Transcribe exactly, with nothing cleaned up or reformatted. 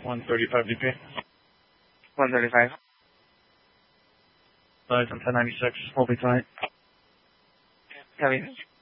one thirty-five D P. one thirty-five. Size on ten ninety-six. Hold me tight. Copy.